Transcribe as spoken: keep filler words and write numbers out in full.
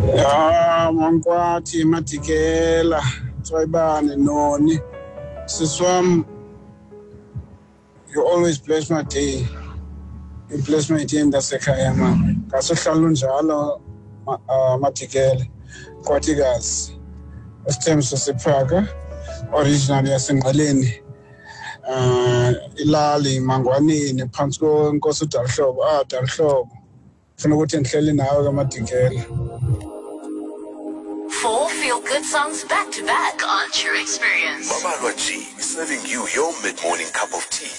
Ah, Mangwathi Madikela Tribane Noni Siswam, you always bless my day. You bless my day ndasekhaya man. Kasohlala njalo Madikela Kwatikazi. Esithembiso sePhaka originally yaseNgqeleni. Uh, ilali Mangwaneni phansi kwenkosi uDalhlobo ah Dalhlobo ufuna ukuthi ngihlele nawe kaMadikela. Four feel-good songs back-to-back on True Experience. Babalwa G, serving you your mid-morning cup of tea.